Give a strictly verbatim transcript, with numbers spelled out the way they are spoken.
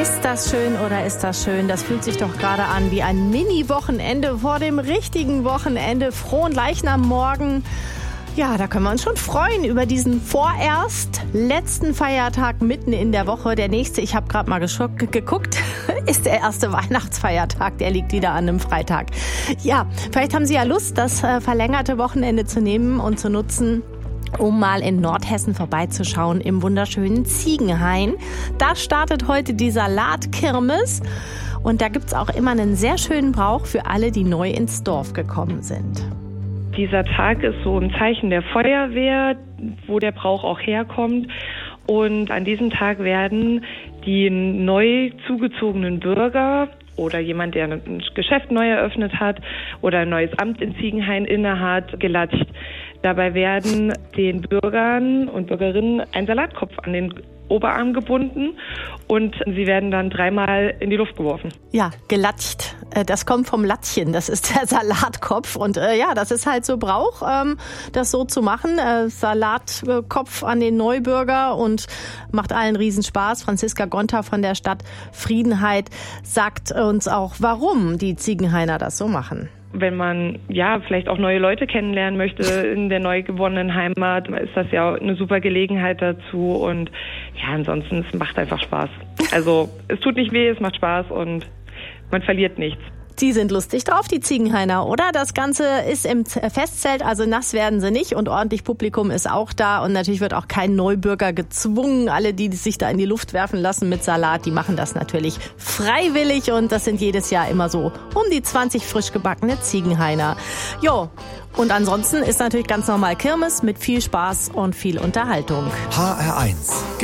Ist das schön oder ist das schön? Das fühlt sich doch gerade an wie ein Mini-Wochenende vor dem richtigen Wochenende. Frohen Leichnam-Morgen. Ja, da können wir uns schon freuen über diesen vorerst letzten Feiertag mitten in der Woche. Der nächste, ich habe gerade mal geschock, geguckt, ist der erste Weihnachtsfeiertag. Der liegt wieder an einem Freitag. Ja, vielleicht haben Sie ja Lust, das äh, verlängerte Wochenende zu nehmen und zu nutzen, um mal in Nordhessen vorbeizuschauen im wunderschönen Ziegenhain. Da startet heute die Salatkirmes und da gibt's auch immer einen sehr schönen Brauch für alle, die neu ins Dorf gekommen sind. Dieser Tag ist so ein Zeichen der Feuerwehr, wo der Brauch auch herkommt. Und an diesem Tag werden die neu zugezogenen Bürger oder jemand, der ein Geschäft neu eröffnet hat oder ein neues Amt in Ziegenhain innehat, gelatscht. Dabei werden den Bürgern und Bürgerinnen ein Salatkopf an den Oberarm gebunden und sie werden dann dreimal in die Luft geworfen. Ja, gelatscht. Das kommt vom Lattchen, das ist der Salatkopf. Und äh, ja, das ist halt so Brauch, ähm, das so zu machen. Äh, Salatkopf an den Neubürger und macht allen Riesenspaß. Franziska Gonter von der Stadt Friedenheit sagt uns auch, warum die Ziegenhainer das so machen. Wenn man ja vielleicht auch neue Leute kennenlernen möchte in der neu gewonnenen Heimat, ist das ja eine super Gelegenheit dazu. Und ja, ansonsten, es macht einfach Spaß. Also es tut nicht weh, es macht Spaß und man verliert nichts. Die sind lustig drauf, die Ziegenhainer, oder? Das Ganze ist im Festzelt, also nass werden sie nicht und ordentlich Publikum ist auch da und natürlich wird auch kein Neubürger gezwungen. Alle, die sich da in die Luft werfen lassen mit Salat, die machen das natürlich freiwillig und das sind jedes Jahr immer so um die zwanzig frisch gebackene Ziegenhainer. Jo, und ansonsten ist natürlich ganz normal Kirmes mit viel Spaß und viel Unterhaltung. H R eins